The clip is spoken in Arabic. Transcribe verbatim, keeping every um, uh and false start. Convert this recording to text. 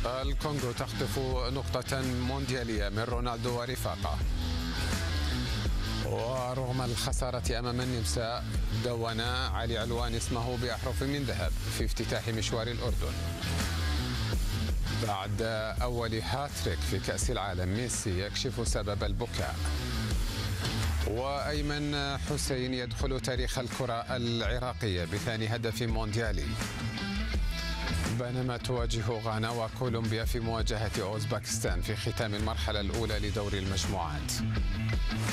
الكونغو تخطف نقطة مونديالية من رونالدو ورفاقه. ورغم الخسارة أمام النمسا دون علي علوان اسمه بأحرف من ذهب في افتتاح مشوار الأردن. بعد أول هاتريك في كأس العالم ميسي يكشف سبب البكاء. وأيمن حسين يدخل تاريخ الكرة العراقية بثاني هدف مونديالي. بينما تواجه غانا وكولومبيا في مواجهة أوزبكستان في ختام المرحلة الأولى لدور المجموعات.